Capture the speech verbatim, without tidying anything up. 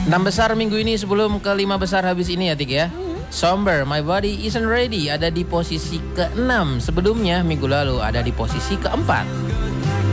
Enam besar minggu ini sebelum ke lima besar habis ini ya Tik ya. Somber, My Body Isn't Ready ada di posisi keenam. Sebelumnya minggu lalu ada di posisi keempat.